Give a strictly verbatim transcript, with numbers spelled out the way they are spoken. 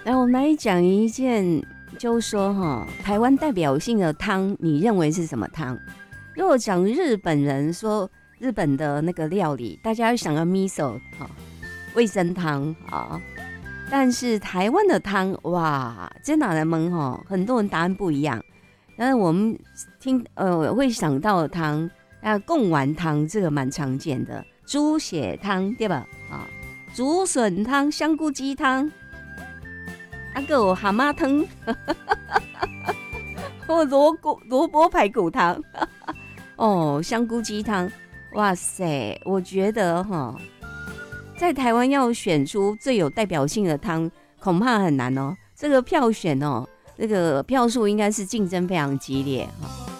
来，我们来讲一件，就是说哈，台湾代表性的汤，你认为是什么汤？如果讲日本人说日本的那个料理，大家会想到 miso 哈，味噌汤啊。但是台湾的汤，哇，真的人们哈，很多人答案不一样。但是我们听呃会想到的汤，啊，贡丸汤这个蛮常见的，猪血汤对吧？啊，竹笋汤、香菇鸡汤。啊，还有蛤蟆汤，或萝卜萝卜排骨汤，哦，香菇鸡汤，哇塞！我觉得哈，在台湾要选出最有代表性的汤，恐怕很难哦。这个票选哦，这个票数应该是竞争非常激烈哈。